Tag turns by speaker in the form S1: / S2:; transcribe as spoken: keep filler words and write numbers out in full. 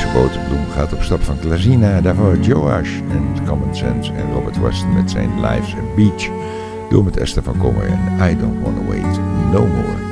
S1: Boterbloem gaat op stap van Klazina. Daarvoor Joash en Common Sense en Robert Weston met zijn Life's a Beach. Door met Esther van Kommer en I Don't Wanna Wait No More.